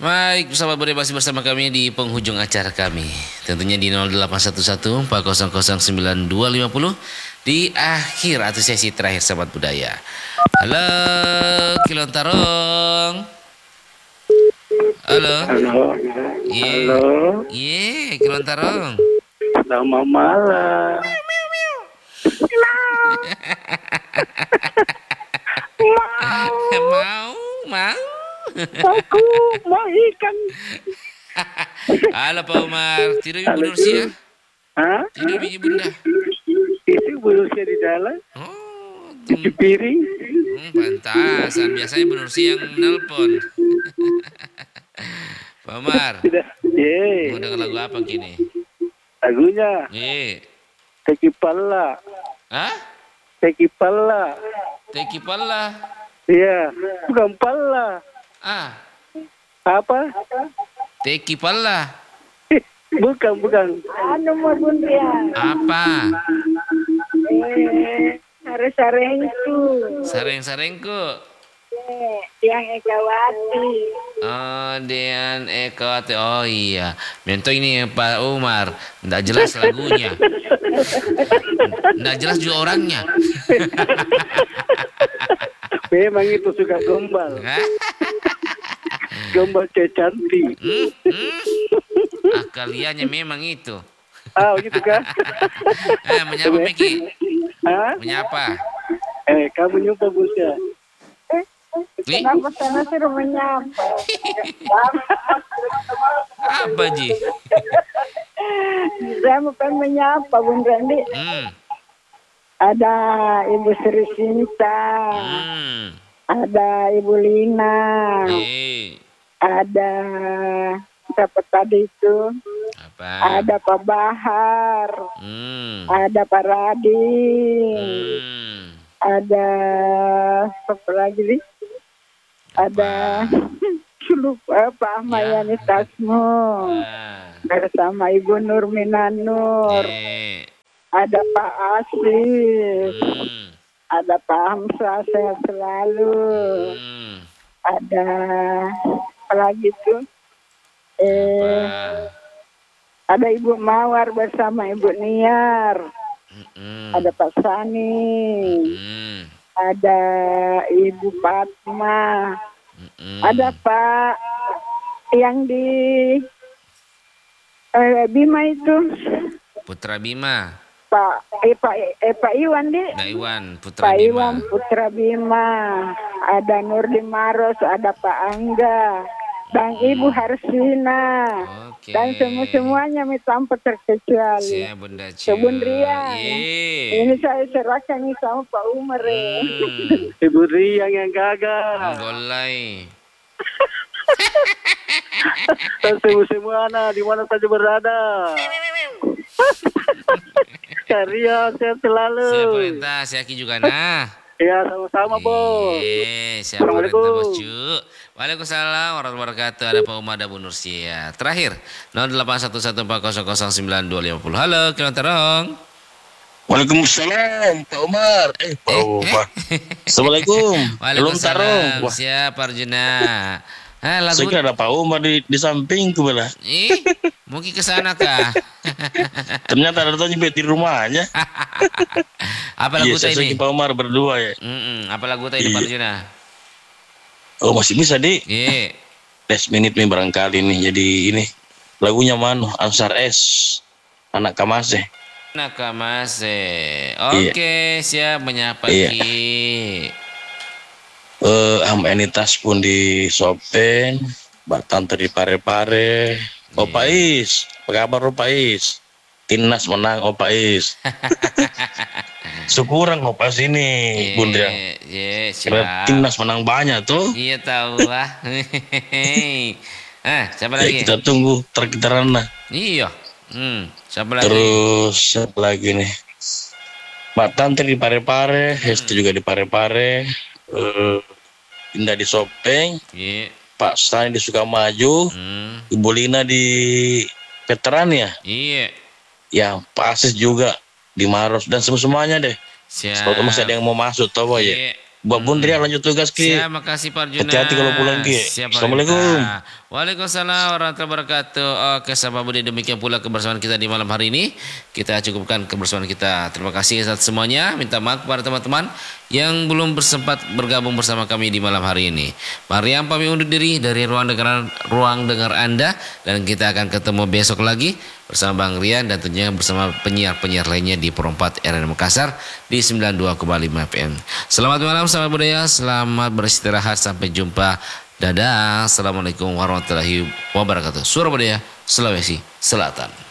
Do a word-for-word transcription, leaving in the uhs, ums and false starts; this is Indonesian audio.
Baik, bersama Budi masih bersama kami di penghujung acara kami. Tentunya di nol delapan satu satu empat nol nol sembilan dua lima nol di akhir atau sesi terakhir Sahabat Budaya. Halo, Kilon Tarong. Halo. Halo. Ye. Halo. Ye, Kilon Tarong. Selamat malam. Mau, mau. Aku mau ikan. Halo Pak Umar, tidur ibu Nursia? Hah? Tidur ibu bunda? Itu berusia di dalam. Oh, Cuci tum- piring. hmm, pantasan. Biasanya ibu Nursia yang nelpon. Pak Umar, Tidak. Ye. mau denger lagu apa kini? Lagunya Eh, Teki Pala. hah? Teki Pala. Teki pala. Iya. Bukan pala. Ah, Apa? teki pala. Bukan, bukan. Anu mau bunda, Apa? eh, harus sarengku, Sareng-sarengku. eh, yang Egawati, Oh, Dean Eko. Oh iya. Mento ini Pak Umar. Nggak jelas lagunya. Nggak jelas juga orangnya. Memang itu suka gombal. Hah? Gombal cewek cantik. Hmm, hmm. Ah, kaliannya memang itu. Ah, gitu kan? Eh, menyapa Meki. Hah? Menyapa. Eh, kamu nyumpah busnya. Ih, kenapa sana suruh menyapa? apa Ji? Saya bukan menyapa Bun Randi, Hmm. ada Ibu Sri Sinta, Hmm. ada Ibu Lina, Eh, ada siapa tadi itu, apa? ada Pak Bahar, Hmm. ada Pak Radin. Hmm. Ada apa lagi nih? Ada lupa Pak Ahmayani Tasmo Ah. bersama Ibu Nur Minanur. Eh. Ada Pak Asif, Hmm. ada Pak Hamzah sehat selalu. Hmm. Ada apa lagi tuh? Eh, Apa? ada Ibu Mawar bersama Ibu Niar. Hmm. Ada Pak Sani. Hmm. Ada Ibu Fatma. Hmm. Ada Pak yang di eh, Bima itu, Putra Bima. Pak eh, Pak eh, Pak Iwan di Nah, Iwan, Putra Pak Bima. Iwan Putra Bima. Ada Nurdi Maros, ada Pak Angga dan Ibu Harsina Oke. dan semua semuanya tanpa terkecuali. Siap Bunda Cu. Kebun Riang. Ye. Ini saya serahkan ini sama Pak Umar. ya. Hmm. Ibu Riang yang gagal. Golai. Dan semua mana di mana saja berada. Karya sehat selalu. Siap perintah, Siaki juga nah. Ya, sama-sama, Bos. Eh, siap perintah Bos Cu. Waalaikumsalam warahmatullahi wabarakatuh. Ada Pak Umar dan Bu Nursia. Terakhir nol delapan satu satu empat nol nol sembilan dua lima nol. Halo, Kilon Tarong. Waalaikumsalam Pak Umar. Eh Pak Umar. Assalamualaikum. Belum tarung. Waalaikumsalam. Wah, Siap Arjuna. Ah, lagu saya kira ada Pak Umar di, di sampingku bela. Ih, mungkin ke sana kah? Ternyata ada Tony di rumahnya. Apa lagu Iya, saya tadi sakit ini? Pak Umar berdua ya. Mm-mm, apa lagu tadi Pak Iya. Arjuna? Oh masih bisa di Iya. last minute nih barangkali nih. Jadi ini lagunya Manu Ansar S anak Kamase. Nakamase. Oke, siap menyapa Iya. Ki. Eh amenitas pun di Sopen, Batan tadi pare-pare. Iya. Opa Is, apa kabar Opa Is? Timnas menang Opa Is. Syukuran Opa sini, Bunda. Iya, Karena siap. timnas menang banyak tuh. Iya tahu lah. Ah, siapa Ya, lagi? kita tunggu terkitaran lah. Iya. Hmm, siapa lagi? Terus siapa lagi nih? Mbak Tantri di Pare-Pare, Hesti juga di Pare-Pare, eh, Indah di Sopeng, Iya. Pak Stani di Sukamaju, Hmm, Ibu Lina di Veteran ya, iya. ya Pak Asis juga di Maros dan semua semuanya deh. Siap. Sebab masih ada yang mau masuk, tahu ya. Iya. Buat Bun Ria lanjut tugas Ki. Siap, makasih Pak Arjuna. Hati-hati kalau pulang Ki. Siap, Pak Assalamualaikum. Rita. Waalaikumsalam warahmatullahi wabarakatuh. Oke sahabat Budi, demikian pula kebersamaan kita di malam hari ini. Kita cukupkan kebersamaan kita. Terima kasih atas semuanya. Minta maaf kepada teman-teman yang belum bersempat bergabung bersama kami di malam hari ini. Mariam pamit undur diri dari ruang dengar ruang dengar Anda, dan kita akan ketemu besok lagi bersama Bang Rian dan tentunya bersama penyiar-penyiar lainnya di Perempat R N Makassar di sembilan puluh dua koma lima F M. Selamat malam sahabat budaya, selamat beristirahat, sampai jumpa. Dadah. Assalamualaikum warahmatullahi wabarakatuh. Surabaya, Sulawesi Selatan.